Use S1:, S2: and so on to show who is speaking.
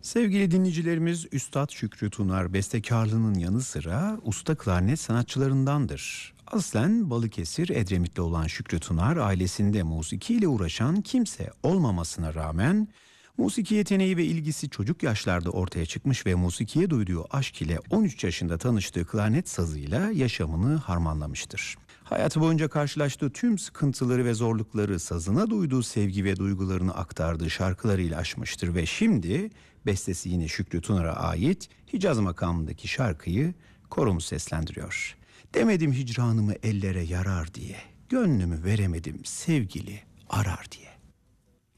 S1: Sevgili dinleyicilerimiz, Üstad Şükrü Tunar bestekarlığının yanı sıra usta klarnet sanatçılarındandır. Aslen Balıkesir Edremit'te olan Şükrü Tunar ailesinde musikiyle uğraşan kimse olmamasına rağmen musiki yeteneği ve ilgisi çocuk yaşlarda ortaya çıkmış ve musikiye duyduğu aşk ile 13 yaşında tanıştığı klarnet sazıyla yaşamını harmanlamıştır. Hayatı boyunca karşılaştığı tüm sıkıntıları ve zorlukları sazına duyduğu sevgi ve duygularını aktardığı şarkılarıyla aşmıştır ve şimdi bestesi yine Şükrü Tunar'a ait Hicaz makamındaki şarkıyı koromuz seslendiriyor. Demedim hicranımı ellere yarar diye, gönlümü veremedim sevgili arar diye.